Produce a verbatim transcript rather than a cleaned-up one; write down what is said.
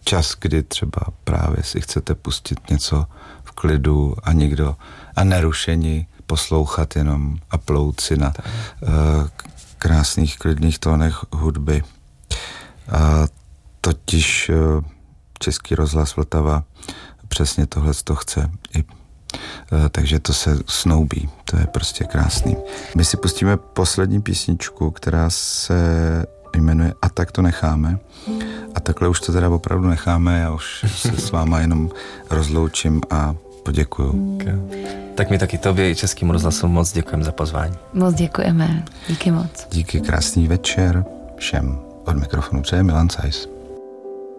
čas, kdy třeba právě si chcete pustit něco v klidu a nikdo a nerušení poslouchat jenom a plout si na uh, krásných klidných tónech hudby. A totiž uh, Český rozhlas Vltava přesně tohle to chce i takže to se snoubí, to je prostě krásný. My si pustíme poslední písničku, která se jmenuje A tak to necháme. A takhle už to teda opravdu necháme, já už se s váma jenom rozloučím a poděkuju. Tak my taky tobě i Českým rozhlasu moc děkujeme za pozvání. Moc děkujeme, díky moc. Díky, krásný večer všem. Od mikrofonu přeje Milan Cajs.